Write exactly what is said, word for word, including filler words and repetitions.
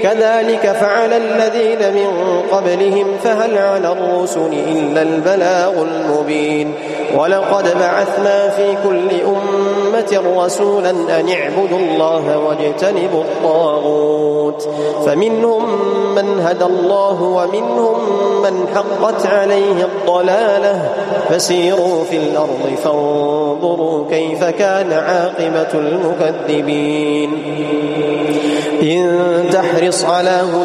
كذلك فعل الذين من قبلهم فهل على الرسل إلا البلاغ المبين ولقد بعثنا في كل أمة رسولا أن اعبدوا الله واجتنبوا الطاغوت فمنهم من هدى الله ومنهم من حقت عليه الضلالة فسيروا في الأرض فانظروا كيف كان عاقبة المكذبين إن تحرص على هدى